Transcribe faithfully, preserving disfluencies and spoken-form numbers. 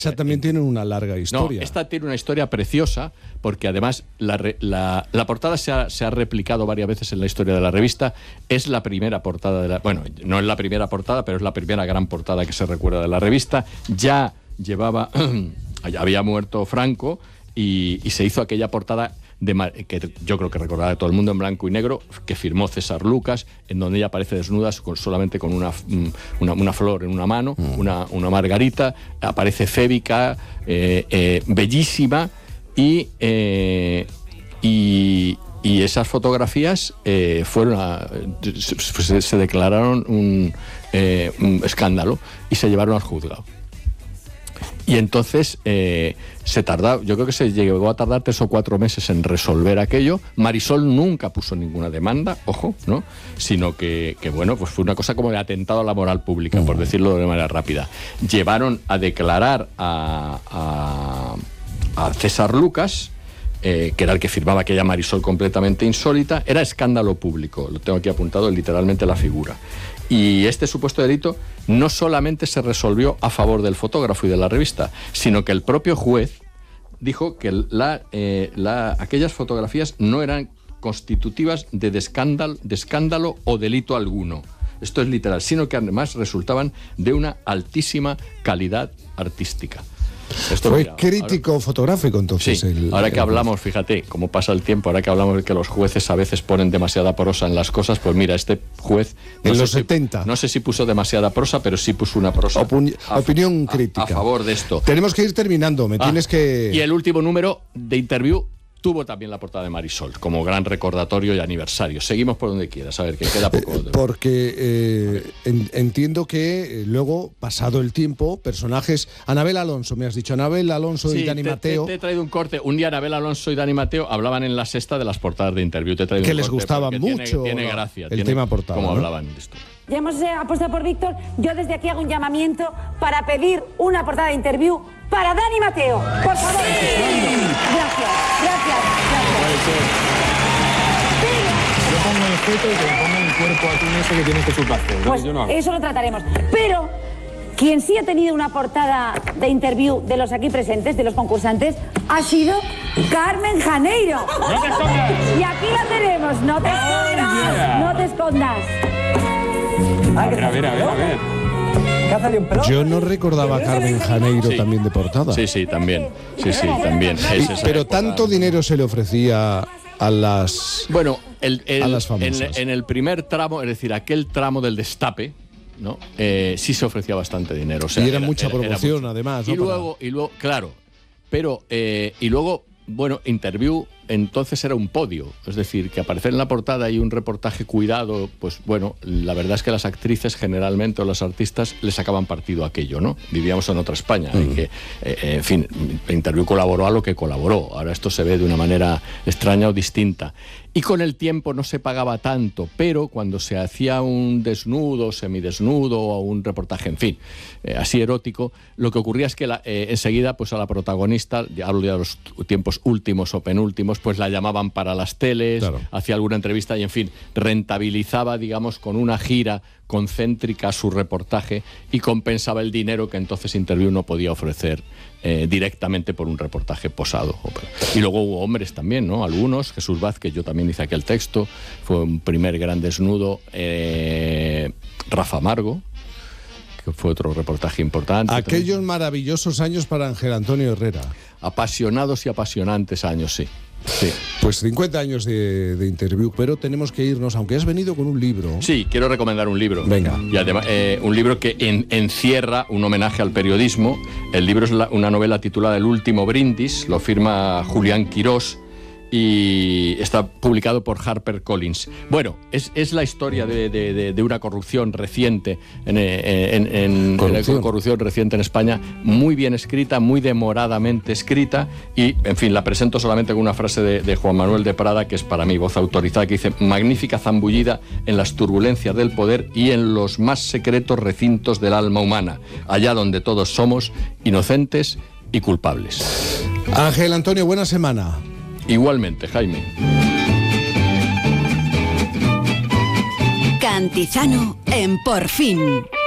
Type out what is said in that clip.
Esa también tiene una larga historia. No, esta tiene una historia preciosa, porque además la, la, la portada se ha, se ha replicado varias veces en la historia de la revista. Es la primera portada de la... Bueno, no es la primera portada, pero es la primera gran portada que se recuerda de la revista. Ya llevaba... había muerto Franco y, y se hizo aquella portada... De, que yo creo que recordará todo el mundo, en blanco y negro, que firmó César Lucas, en donde ella aparece desnuda con, solamente con una, una, una flor en una mano, mm. una, una margarita, aparece fébica, eh, eh, bellísima, y, eh, y, y esas fotografías eh, fueron a, se, se declararon un, eh, un escándalo y se llevaron al juzgado. Y entonces eh, se tardó, yo creo que se llegó a tardar tres o cuatro meses en resolver aquello. Marisol nunca puso ninguna demanda, ojo, ¿no? Sino que, que bueno, pues fue una cosa como de atentado a la moral pública, uh-huh. por decirlo de manera rápida. Llevaron a declarar a, a, a César Lucas, eh, que era el que firmaba aquella Marisol completamente insólita. Era escándalo público, lo tengo aquí apuntado literalmente la figura. Y este supuesto delito no solamente se resolvió a favor del fotógrafo y de la revista, sino que el propio juez dijo que la, eh, la, aquellas fotografías no eran constitutivas de escándalo, de escándalo o delito alguno. Esto es literal, sino que además resultaban de una altísima calidad artística. Esto, Fue mira, crítico ahora, fotográfico, entonces. Sí, el, ahora que el... hablamos, fíjate cómo pasa el tiempo, ahora que hablamos de que los jueces a veces ponen demasiada prosa en las cosas, pues mira, este juez... No en los si, setenta. No sé si puso demasiada prosa, pero sí puso una prosa. Opuni a, opinión a, crítica. A favor de esto. Tenemos que ir terminando, me ah, tienes que... Y el último número de Interview tuvo también la portada de Marisol, como gran recordatorio y aniversario. Seguimos por donde quieras, a ver, que queda poco. Eh, porque eh, en, entiendo que eh, luego, pasado el tiempo, personajes... Anabel Alonso, me has dicho, Anabel Alonso sí, y Dani te, Mateo... Te, te he traído un corte. Un día Anabel Alonso y Dani Mateo hablaban en la sexta de las portadas de Interview. Te he traído que un les corte gustaba mucho tiene, tiene gracia. el tiene, tema portada. Como ¿no? hablaban de esto. Ya hemos eh, apostado por Víctor. Yo desde aquí hago un llamamiento para pedir una portada de Interview para Dani Mateo. Por favor. Gracias, gracias, gracias. Yo pongo el feto y que le pongan el cuerpo a ti en ese que tienes que chuparse. Pues yo no hago. Eso lo trataremos. Pero quien sí ha tenido una portada de Interview de los aquí presentes, de los concursantes, ha sido Carmen Janeiro. ¡No te escondas! Y aquí la tenemos. No te escondas. Yeah. No te escondas. A ver, a ver, a ver, a ver. Yo no recordaba a Carmen Janeiro sí. también de portada. Sí, sí, también. Sí, sí, también. Y, pero tanto dinero se le ofrecía a las bueno, el, el, a las famosas. En, en el primer tramo, es decir, aquel tramo del destape, ¿no? Eh, sí se ofrecía bastante dinero. O sea, y era, era mucha era, promoción, era además. Y ¿no? luego, Para... y luego, claro, pero eh, y luego, bueno, Interview entonces era un podio, es decir, que aparecer en la portada y un reportaje cuidado, pues bueno, la verdad es que las actrices generalmente o los artistas les sacaban partido a aquello, ¿no? Vivíamos en otra España, mm. y que, eh, en fin, Interview colaboró a lo que colaboró, ahora esto se ve de una manera extraña o distinta. Y con el tiempo no se pagaba tanto, pero cuando se hacía un desnudo, semidesnudo o un reportaje, en fin, eh, así erótico, lo que ocurría es que la, eh, enseguida pues a la protagonista, ya hablo de los tiempos últimos o penúltimos, pues la llamaban para las teles, claro. hacía alguna entrevista y, en fin, rentabilizaba, digamos, con una gira concéntrica su reportaje y compensaba el dinero que entonces Interview no podía ofrecer eh, directamente por un reportaje posado. Y luego hubo hombres también, ¿no? Algunos, Jesús Vázquez, yo también hice aquel texto, fue un primer gran desnudo, eh, Rafa Amargo, que fue otro reportaje importante. Aquellos también. Maravillosos años para Ángel Antonio Herrera. Apasionados y apasionantes años, sí. Sí. Pues cincuenta años de, de Interview, pero tenemos que irnos, aunque has venido con un libro. Sí, quiero recomendar un libro. Venga. Y además, eh, un libro que en, encierra un homenaje al periodismo. El libro es la, una novela titulada El último brindis, lo firma Julián Quirós y está publicado por HarperCollins. Bueno, es, es la historia de, de, de, de una corrupción reciente en, en, en, corrupción. en corrupción reciente en España, muy bien escrita, muy demoradamente escrita y, en fin, la presento solamente con una frase de, de Juan Manuel de Prada, que es para mí voz autorizada, que dice: magnífica zambullida en las turbulencias del poder y en los más secretos recintos del alma humana, allá donde todos somos inocentes y culpables. Ángel Antonio, buena semana. Igualmente, Jaime. Cantizano en Por Fin.